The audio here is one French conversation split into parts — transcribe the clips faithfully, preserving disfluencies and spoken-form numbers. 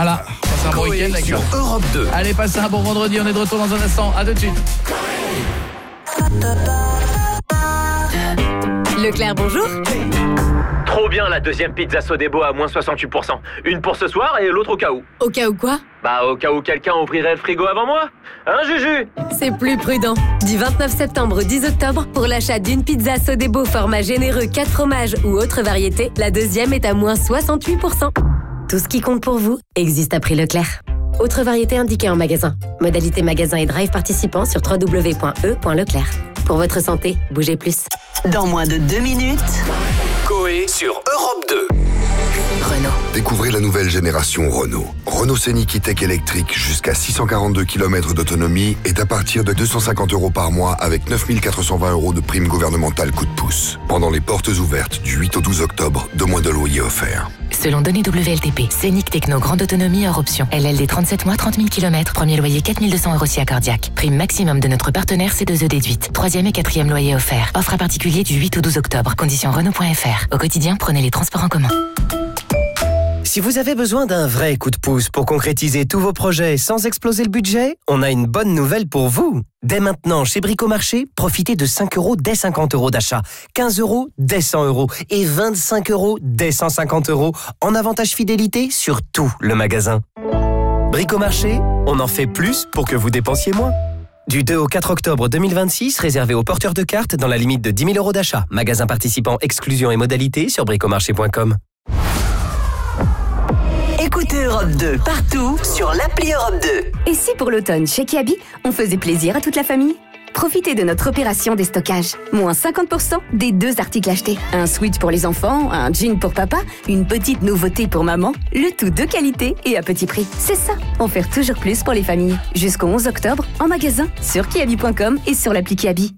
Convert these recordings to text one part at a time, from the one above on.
Voilà, passez un bon week-end avec sur Europe deux. Allez, passez un bon vendredi, on est de retour dans un instant. À tout de suite. Leclerc, bonjour. Trop bien la deuxième pizza Sodebo à moins soixante-huit pour cent. Une pour ce soir et l'autre au cas où. Au cas où quoi? Bah au cas où quelqu'un ouvrirait le frigo avant moi. Hein Juju? C'est plus prudent. Du vingt-neuf septembre au dix octobre, pour l'achat d'une pizza Sodebo format généreux quatre fromages ou autre variété, la deuxième est à moins soixante-huit pour cent. Tout ce qui compte pour vous existe à prix Leclerc. Autre variété indiquée en magasin. Modalité magasin et drive participant sur w w w point e point leclerc. Pour votre santé, bougez plus. Dans moins de deux minutes, Coé sur Europe deux. Renault. Découvrez la nouvelle génération Renault. Renault Scénic E-Tech électrique jusqu'à six cent quarante-deux kilomètres d'autonomie est à partir de deux cent cinquante euros par mois avec neuf mille quatre cent vingt euros de prime gouvernementale coup de pouce. Pendant les portes ouvertes du huit au douze octobre, deux mois de loyer offert. Selon données W L T P, Scénic Techno grande autonomie hors option. L L D trente-sept mois, trente mille kilomètres, premier loyer quatre mille deux cents euros si accordiaque. Prime maximum de notre partenaire C deux E déduite. Troisième et quatrième loyer offert. Offre à particulier du huit au douze octobre. Conditions Renault point F R. Au quotidien, prenez les transports en commun. Si vous avez besoin d'un vrai coup de pouce pour concrétiser tous vos projets sans exploser le budget, on a une bonne nouvelle pour vous. Dès maintenant, chez Bricomarché, profitez de cinq euros dès cinquante euros d'achat, quinze euros dès cent euros et vingt-cinq euros dès cent cinquante euros en avantage fidélité sur tout le magasin. Bricomarché, on en fait plus pour que vous dépensiez moins. Du deux au quatre octobre deux mille vingt-six, réservé aux porteurs de cartes dans la limite de dix mille euros d'achat. Magasin participant, exclusion et modalités sur bricomarché point com. écoutez Europe deux partout sur l'appli Europe deux. Et si pour l'automne, chez Kiabi, on faisait plaisir à toute la famille ? Profitez de notre opération déstockage. Moins cinquante pour cent des deux articles achetés. Un sweat pour les enfants, un jean pour papa, une petite nouveauté pour maman. Le tout de qualité et à petit prix. C'est ça, en faire toujours plus pour les familles. Jusqu'au onze octobre, en magasin, sur kiabi point com et sur l'appli Kiabi.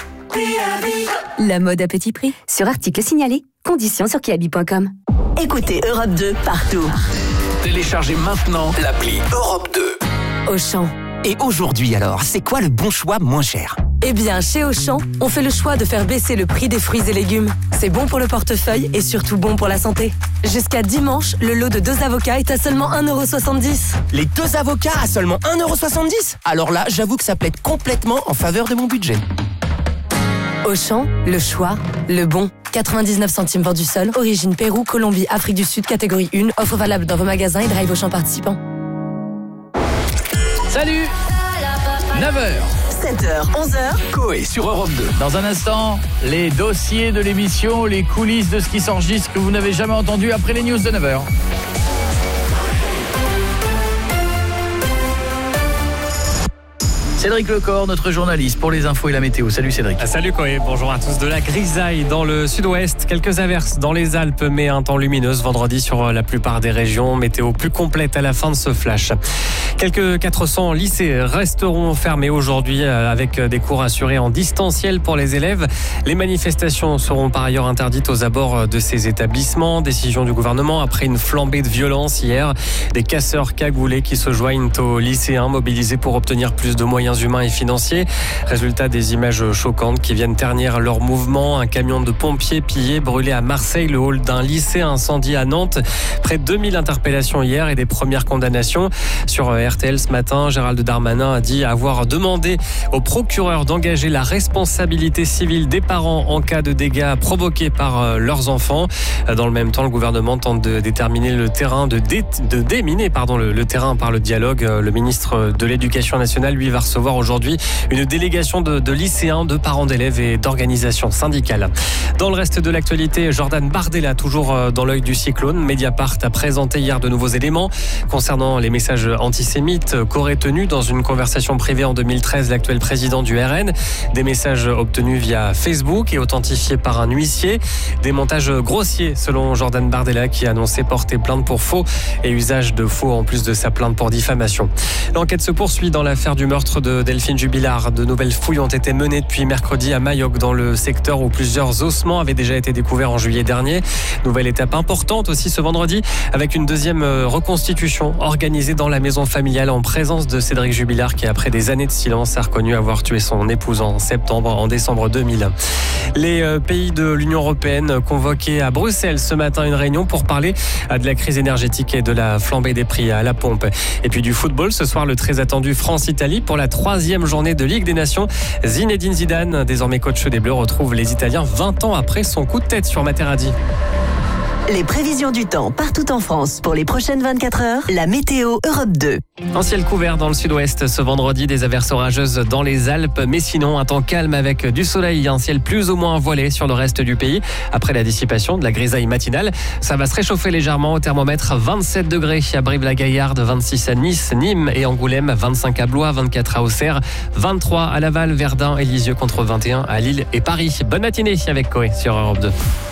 La mode à petit prix. Sur article signalé. Conditions sur kiabi point com. Écoutez Europe deux partout. Téléchargez maintenant l'appli Europe deux. Auchan. Et aujourd'hui alors, c'est quoi le bon choix moins cher ? Eh bien, chez Auchan, on fait le choix de faire baisser le prix des fruits et légumes. C'est bon pour le portefeuille et surtout bon pour la santé. Jusqu'à dimanche, le lot de deux avocats est à seulement un euro soixante-dix. Les deux avocats à seulement un euro soixante-dix ? Alors là, j'avoue que ça plaide complètement en faveur de mon budget. Auchan, le choix, le bon. quatre-vingt-dix-neuf centimes vendu seul. Origine Pérou, Colombie, Afrique du Sud, catégorie un. Offre valable dans vos magasins et drive Auchan participants. Salut, neuf heures. sept heures, onze heures. Coé sur Europe deux. Dans un instant, les dossiers de l'émission, les coulisses de ce qui s'enregistre que vous n'avez jamais entendu après les news de neuf heures. Cédric Lecor, notre journaliste pour les infos et la météo. Salut Cédric. Ah, salut Coé, bonjour à tous. De la grisaille dans le sud-ouest, quelques averses dans les Alpes, mais un temps lumineux ce vendredi sur la plupart des régions. Météo plus complète à la fin de ce flash. Quelques quatre cents lycées resteront fermés aujourd'hui avec des cours assurés en distanciel pour les élèves. Les manifestations seront par ailleurs interdites aux abords de ces établissements. Décision du gouvernement après une flambée de violence hier. Des casseurs cagoulés qui se joignent aux lycéens mobilisés pour obtenir plus de moyens humains et financiers. Résultat, des images choquantes qui viennent ternir leur mouvement. Un camion de pompiers pillé, brûlé à Marseille, le hall d'un lycée incendié à Nantes. Près de deux mille interpellations hier et des premières condamnations. Sur R T L ce matin, Gérald Darmanin a dit avoir demandé au procureur d'engager la responsabilité civile des parents en cas de dégâts provoqués par leurs enfants. Dans le même temps, le gouvernement tente de déterminer le terrain, de, dé, de déminer pardon, le, le terrain par le dialogue. Le ministre de l'Éducation nationale, lui, va recevoir aujourd'hui une délégation de, de lycéens, de parents d'élèves et d'organisations syndicales. Dans le reste de l'actualité, Jordan Bardella, toujours dans l'œil du cyclone. Mediapart a présenté hier de nouveaux éléments concernant les messages antisémites qu'aurait tenu dans une conversation privée en deux mille treize l'actuel président du R N. Des messages obtenus via Facebook et authentifiés par un huissier. Des montages grossiers selon Jordan Bardella qui a annoncé porter plainte pour faux et usage de faux en plus de sa plainte pour diffamation. L'enquête se poursuit dans l'affaire du meurtre de de Delphine Jubilard. De nouvelles fouilles ont été menées depuis mercredi à Mayoc, dans le secteur où plusieurs ossements avaient déjà été découverts en juillet dernier. Nouvelle étape importante aussi ce vendredi, avec une deuxième reconstitution organisée dans la maison familiale en présence de Cédric Jubilard, qui après des années de silence a reconnu avoir tué son épouse en septembre, en décembre deux mille. Les pays de l'Union européenne convoqués à Bruxelles ce matin, une réunion pour parler de la crise énergétique et de la flambée des prix à la pompe. Et puis du football, ce soir le très attendu France-Italie pour la troisième journée de Ligue des Nations. Zinedine Zidane, désormais coach des Bleus, retrouve les Italiens vingt ans après son coup de tête sur Materazzi. Les prévisions du temps partout en France pour les prochaines vingt-quatre heures, la météo Europe deux. Un ciel couvert dans le sud-ouest ce vendredi, des averses orageuses dans les Alpes, mais sinon un temps calme avec du soleil, un ciel plus ou moins voilé sur le reste du pays. Après la dissipation de la grisaille matinale, ça va se réchauffer légèrement au thermomètre. vingt-sept degrés à Brive-la-Gaillarde, vingt-six à Nice, Nîmes et Angoulême, vingt-cinq à Blois, vingt-quatre à Auxerre, vingt-trois à Laval, Verdun et Lisieux contre vingt et un à Lille et Paris. Bonne matinée avec Coé sur Europe deux.